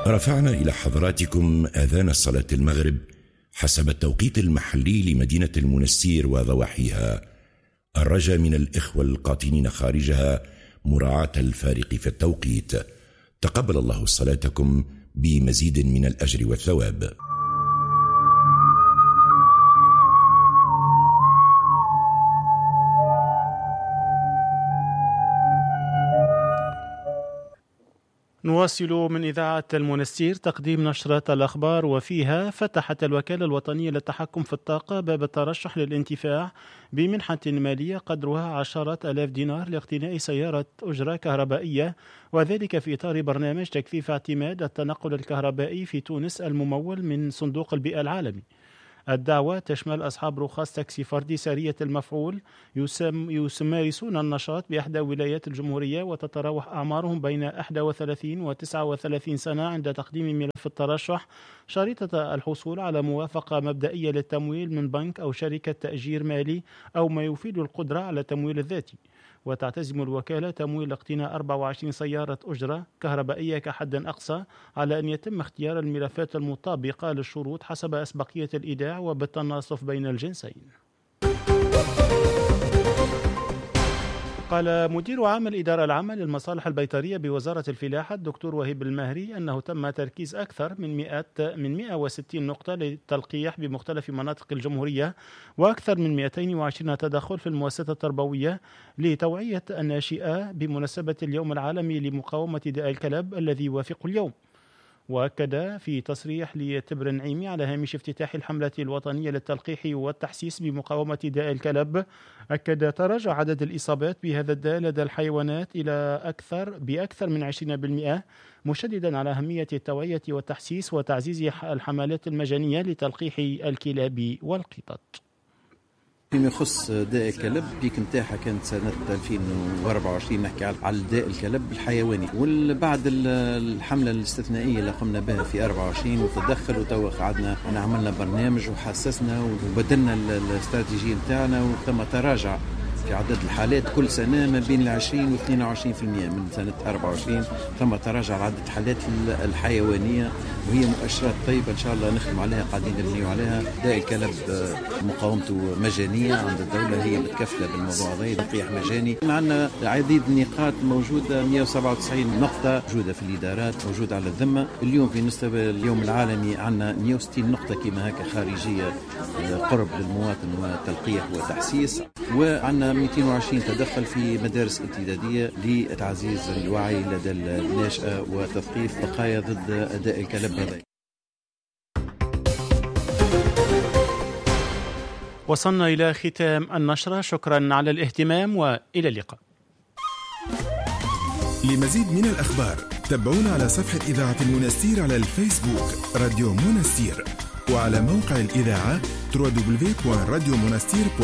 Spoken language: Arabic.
رفعنا إلى حضراتكم آذان الصلاة المغرب حسب التوقيت المحلي لمدينة المنستير وضواحيها. الرجاء من الإخوة القاطنين خارجها مراعاة الفارق في التوقيت. تقبل الله صلاتكم بمزيد من الأجر والثواب. نواصل من إذاعة المنستير تقديم نشرة الأخبار، وفيها فتحت الوكالة الوطنية للتحكم في الطاقة باب الترشح للانتفاع بمنحة مالية قدرها 10,000 دينار لاقتناء سيارة أجرة كهربائية، وذلك في إطار برنامج تكثيف اعتماد التنقل الكهربائي في تونس الممول من صندوق البيئة العالمي. الدعوة تشمل أصحاب رخص تاكسي فردي سارية المفعول يمارسون النشاط بإحدى ولايات الجمهورية، وتتراوح أعمارهم بين 31 و 39 سنة عند تقديم ملف الترشح، شريطة الحصول على موافقة مبدئية للتمويل من بنك أو شركة تأجير مالي أو ما يفيد القدرة على التمويل الذاتي. وتعتزم الوكالة تمويل اقتناء 24 سيارة أجرة كهربائية كحد أقصى، على أن يتم اختيار الملفات المطابقة للشروط حسب أسبقية الإيداع وبالتناصف بين الجنسين. قال مدير عام الإدارة العامة للمصالح البيطرية بوزارة الفلاحة الدكتور وهيب الماهري أنه تم تركيز أكثر من 160 نقطة للتلقيح بمختلف مناطق الجمهورية، وأكثر من 220 تدخل في المؤسسات التربوية لتوعية الناشئة بمناسبة اليوم العالمي لمقاومة داء الكلب الذي يوافق اليوم. وأكد في تصريح لتبر النعيمي على هامش افتتاح الحملة الوطنية للتلقيح والتحسيس بمقاومة داء الكلب، أكد تراجع عدد الإصابات بهذا الداء لدى الحيوانات إلى بأكثر من 20%، مشددا على أهمية التوعية والتحسيس وتعزيز الحملات المجانية لتلقيح الكلاب والقطط. فيما يخص داء الكلب بيك نتاعها كانت سنة 2024 نحكي على داء الكلب الحيواني، وبعد الحملة الاستثنائية اللي قمنا بها في 24 وتدخل وتوا قعدنا عملنا برنامج وحسسنا وبدلنا الاستراتيجية نتاعنا، وتم تراجع في عدد الحالات كل سنة ما بين 20 و 22%. من سنة 24 ثم تراجع عدد الحالات الحيوانية، وهي مؤشرات طيبة إن شاء الله نخدم عليها، قاعدين نبنيو عليها. داء الكلب مقاومته مجانية عند الدولة، هي متكفلة بالموضوع هذا، تلقيح مجاني. عندنا عديد النقاط موجودة، 197 نقطة موجودة في الإدارات، موجودة على الذمة. اليوم في نستقبل اليوم العالمي عندنا 160 نقطة كما هكا خارجية قرب للمواطن وتلقيح وتحسيس، وعندنا 220 تدخل في مدارس امتدادية لتعزيز الوعي لدى الناشئة وتثقيف بقايا ضد داء الكلب هذا. وصلنا إلى ختام النشرة، شكرا على الاهتمام وإلى اللقاء. لمزيد من الأخبار تابعونا على صفحة إذاعة المنستير على الفيسبوك راديو منستير، وعلى موقع الإذاعة www.radiomonastir.com.